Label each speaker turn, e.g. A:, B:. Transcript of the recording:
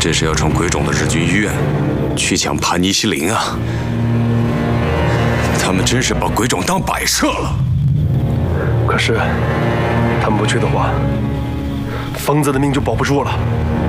A: 这是要冲鬼冢的日军医院去抢盘尼西林啊！他们真是把鬼冢当摆设了。
B: 可是，他们不去的话，疯子的命就保不住了。